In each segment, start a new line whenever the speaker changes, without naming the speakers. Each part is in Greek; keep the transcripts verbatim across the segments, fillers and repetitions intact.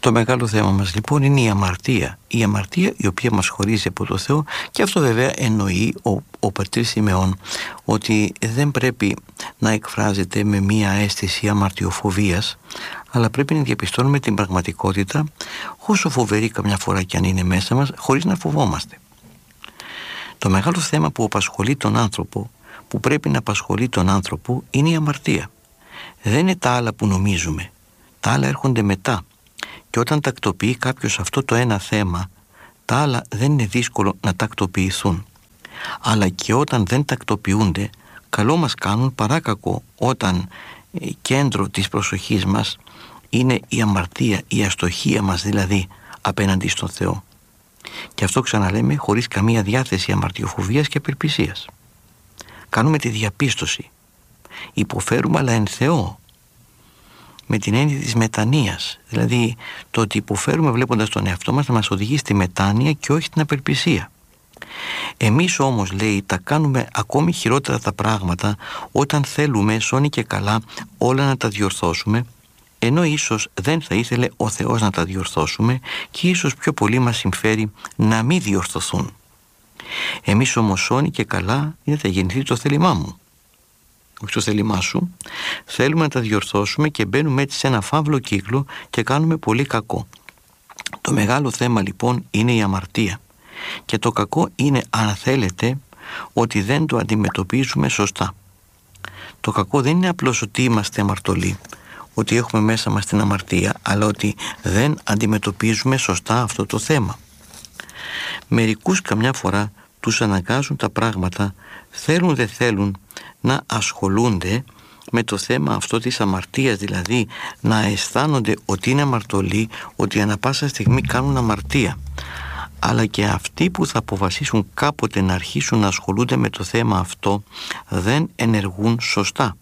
Το μεγάλο θέμα μας λοιπόν είναι η αμαρτία. Η αμαρτία η οποία μας χωρίζει από το Θεό, και αυτό βέβαια εννοεί ο, ο πατήρ Σιμεών ότι δεν πρέπει να εκφράζεται με μία αίσθηση αμαρτιοφοβίας, αλλά πρέπει να διαπιστώνουμε την πραγματικότητα, όσο φοβερή καμιά φορά κι αν είναι μέσα μας, χωρίς να φοβόμαστε. Το μεγάλο θέμα που απασχολεί τον άνθρωπο, που πρέπει να απασχολεί τον άνθρωπο, είναι η αμαρτία. Δεν είναι τα άλλα που νομίζουμε. Τα άλλα έρχονται μετά. Και όταν τακτοποιεί κάποιος αυτό το ένα θέμα, τα άλλα δεν είναι δύσκολο να τακτοποιηθούν. Αλλά και όταν δεν τακτοποιούνται, καλό μας κάνουν παρά κακό, όταν κέντρο της προσοχής μας είναι η αμαρτία, η αστοχία μας δηλαδή απέναντι στον Θεό. Και αυτό, ξαναλέμε, χωρίς καμία διάθεση αμαρτιοφοβίας και απελπισίας. Κάνουμε τη διαπίστωση. Υποφέρουμε αλλά εν Θεώ. Με την έννοια της μετανοίας. Δηλαδή το ότι υποφέρουμε βλέποντας τον εαυτό μας να μας οδηγεί στη μετάνοια και όχι την απελπισία. Εμείς όμως, λέει, τα κάνουμε ακόμη χειρότερα τα πράγματα όταν θέλουμε σώνει και καλά όλα να τα διορθώσουμε, ενώ ίσως δεν θα ήθελε ο Θεός να τα διορθώσουμε και ίσως πιο πολύ μας συμφέρει να μην διορθωθούν. Εμείς όμως σώνει και καλά είναι θα γεννηθεί το θέλημά μου. Όχι το θέλημά σου, θέλουμε να τα διορθώσουμε και μπαίνουμε έτσι σε ένα φαύλο κύκλο και κάνουμε πολύ κακό. Το μεγάλο θέμα λοιπόν είναι η αμαρτία. Και το κακό είναι, αν θέλετε, ότι δεν το αντιμετωπίζουμε σωστά. Το κακό δεν είναι απλώς ότι είμαστε αμαρτωλοί, ότι έχουμε μέσα μας την αμαρτία, αλλά ότι δεν αντιμετωπίζουμε σωστά αυτό το θέμα. Μερικούς καμιά φορά τους αναγκάζουν τα πράγματα, θέλουν δεν θέλουν, να ασχολούνται με το θέμα αυτό της αμαρτίας, δηλαδή να αισθάνονται ότι είναι αμαρτωλοί, ότι ανά πάσα στιγμή κάνουν αμαρτία. Αλλά και αυτοί που θα αποφασίσουν κάποτε να αρχίσουν να ασχολούνται με το θέμα αυτό δεν ενεργούν σωστά.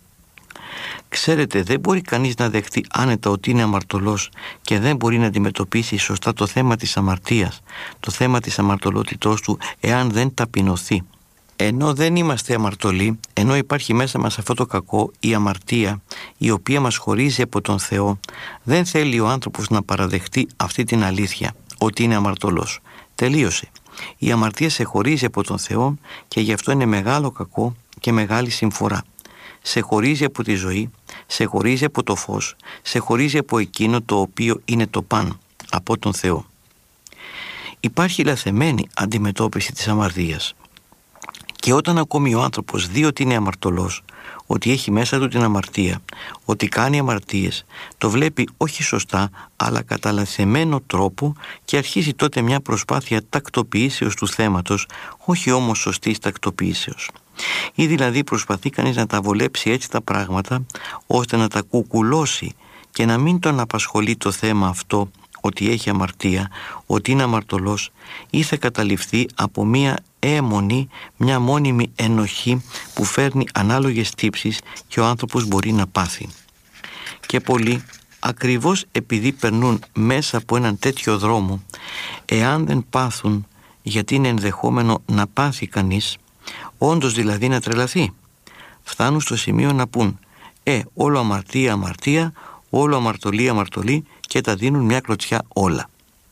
Ξέρετε, δεν μπορεί κανείς να δεχτεί άνετα ότι είναι αμαρτωλός και δεν μπορεί να αντιμετωπίσει σωστά το θέμα της αμαρτίας, το θέμα της αμαρτωλότητός του, εάν δεν ταπεινωθεί. Ενώ δεν είμαστε αμαρτωλοί, ενώ υπάρχει μέσα μας αυτό το κακό, η αμαρτία, η οποία μας χωρίζει από τον Θεό, δεν θέλει ο άνθρωπος να παραδεχτεί αυτή την αλήθεια, ότι είναι αμαρτωλός. Τελείωσε. Η αμαρτία σε χωρίζει από τον Θεό και γι' αυτό είναι μεγάλο κακό και μεγάλη συμφορά. Σε χωρίζει από τη ζωή, σε χωρίζει από το φως, σε χωρίζει από εκείνο το οποίο είναι το παν, από τον Θεό. Υπάρχει λαθεμένη αντιμετώπιση της αμαρτίας. Και όταν ακόμη ο άνθρωπος δει ότι είναι αμαρτωλός, ότι έχει μέσα του την αμαρτία, ότι κάνει αμαρτίες, το βλέπει όχι σωστά, αλλά κατά λαθεμένο τρόπο και αρχίζει τότε μια προσπάθεια τακτοποιήσεως του θέματος, όχι όμως σωστής τακτοποιήσεως. Ή δηλαδή προσπαθεί κανείς να τα βολέψει έτσι τα πράγματα, ώστε να τα κουκουλώσει και να μην τον απασχολεί το θέμα αυτό, ότι έχει αμαρτία, ότι είναι αμαρτωλός, ή θα καταληφθεί από μία έμονη, μια μόνιμη ενοχή που φέρνει ανάλογες τύψεις και ο άνθρωπος μπορεί να πάθει. Και πολλοί, ακριβώς επειδή περνούν μέσα από έναν τέτοιο δρόμο, εάν δεν πάθουν, γιατί είναι ενδεχόμενο να πάθει κανείς, όντως δηλαδή να τρελαθεί, φτάνουν στο σημείο να πούν «Ε, όλο αμαρτία, αμαρτία, όλο αμαρτωλή, αμαρτωλή» και τα δίνουν μια κλωτσιά όλα.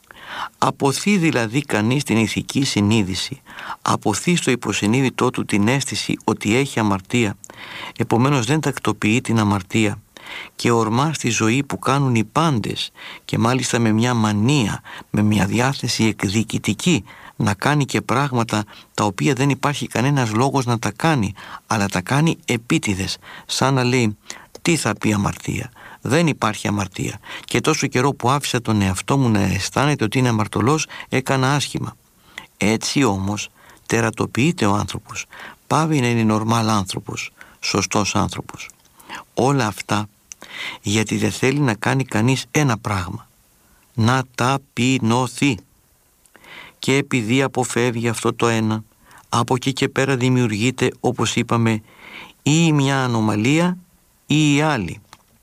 Αποθεί δηλαδή κανείς την ηθική συνείδηση, αποθεί στο υποσυνείδητό του την αίσθηση ότι έχει αμαρτία, επομένως δεν τακτοποιεί την αμαρτία και ορμά στη ζωή που κάνουν οι πάντες και μάλιστα με μια μανία, με μια διάθεση εκδικητική να κάνει και πράγματα τα οποία δεν υπάρχει κανένας λόγος να τα κάνει, αλλά τα κάνει επίτηδες, σαν να λέει τι θα πει αμαρτία. Δεν υπάρχει αμαρτία. Και τόσο καιρό που άφησα τον εαυτό μου να αισθάνεται ότι είναι αμαρτωλός, έκανα άσχημα. Έτσι όμως τερατοποιείται ο άνθρωπος. Πάβει να είναι νορμάλ άνθρωπος, σωστός άνθρωπος. Όλα αυτά γιατί δεν θέλει να κάνει κανείς ένα πράγμα. Να ταπεινωθεί. Και επειδή αποφεύγει αυτό το ένα, από εκεί και πέρα δημιουργείται, όπως είπαμε, ή μια ανομαλία ή η άλλη.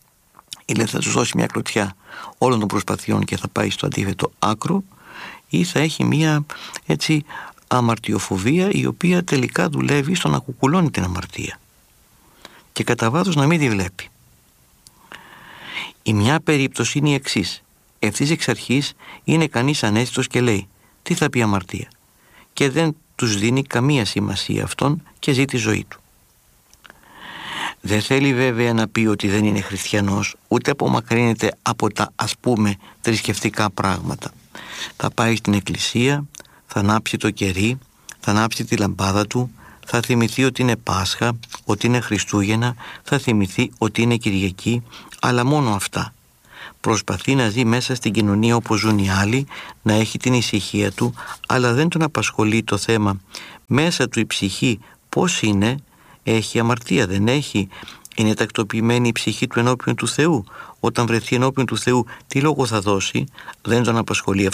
Ή θα τους δώσει μια κλωτσιά όλων των προσπαθειών και θα πάει στο αντίθετο άκρο, ή θα έχει μια έτσι αμαρτιοφοβία η οποία τελικά δουλεύει στο να κουκουλώνει την αμαρτία και κατά βάθος να μην τη βλέπει. Η μια περίπτωση είναι η εξής. ευθύς εξ αρχής είναι κανείς ανέστητος και λέει «Τι θα πει αμαρτία?» και δεν τους δίνει καμία σημασία αυτόν και ζει τη ζωή του. Δεν θέλει βέβαια να πει ότι δεν είναι χριστιανός, ούτε απομακρύνεται από τα ας πούμε θρησκευτικά πράγματα. Θα πάει στην εκκλησία, θα ανάψει το κερί, θα ανάψει τη λαμπάδα του, θα θυμηθεί ότι είναι Πάσχα, ότι είναι Χριστούγεννα, θα θυμηθεί ότι είναι Κυριακή, αλλά μόνο αυτά. Προσπαθεί να ζει μέσα στην κοινωνία όπως ζουν οι άλλοι, να έχει την ησυχία του, αλλά δεν τον απασχολεί το θέμα μέσα του η ψυχή πώς είναι, έχει αμαρτία, δεν έχει, είναι τακτοποιημένη η ψυχή του ενώπιον του Θεού. Όταν βρεθεί ενώπιον του Θεού, τι λόγο θα δώσει, δεν τον απασχολεί αυτό.